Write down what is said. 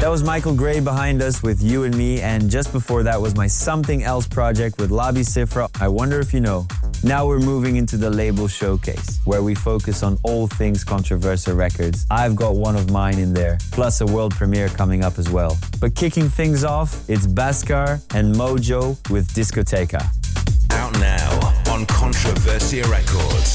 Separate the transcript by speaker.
Speaker 1: That was Michael Gray behind us with You and Me, and just before that was my Something Else project with Labi Sifra, I Wonder If You Know. Now we're moving into the label showcase, where we focus on all things Controversa Records. I've got one of mine in there, plus a world premiere coming up as well. But kicking things off, it's Bhaskar and Mojo with Discoteca.
Speaker 2: Out now on Controversia Records.